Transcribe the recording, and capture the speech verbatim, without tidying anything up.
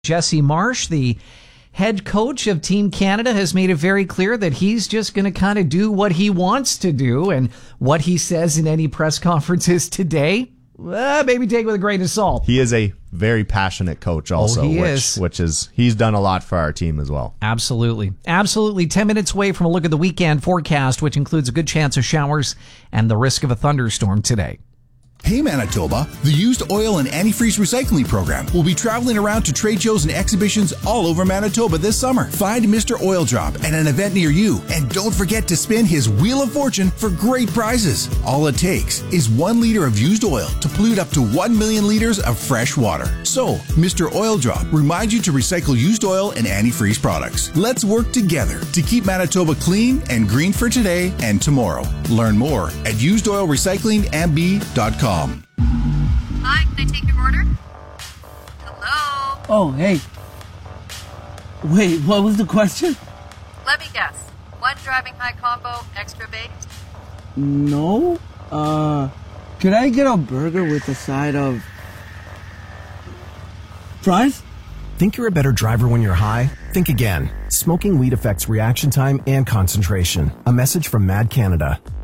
Jesse Marsh, the head coach of Team Canada, has made it very clear that he's just going to kind of do what he wants to do, and what he says in any press conferences today, uh, maybe take with a grain of salt. He is a very passionate coach also, oh, he which, is. which is, he's done a lot for our team as well. Absolutely. Absolutely. ten minutes away from a look at the weekend forecast, which includes a good chance of showers and the risk of a thunderstorm today. Hey Manitoba, the Used Oil and Antifreeze Recycling Program will be traveling around to trade shows and exhibitions all over Manitoba this summer. Find Mister Oil Drop at an event near you, and don't forget to spin his Wheel of Fortune for great prizes. All it takes is one liter of used oil to pollute up to one million liters of fresh water. So, Mister Oil Drop reminds you to recycle used oil and antifreeze products. Let's work together to keep Manitoba clean and green for today and tomorrow. Learn more at used oil recycling m b dot com. Hi, can I take your order? Hello? Oh, hey. Wait, what was the question? Let me guess. One driving high combo, extra baked? No. Uh, could I get a burger with a side of fries? Think you're a better driver when you're high? Think again. Smoking weed affects reaction time and concentration. A message from Mad Canada.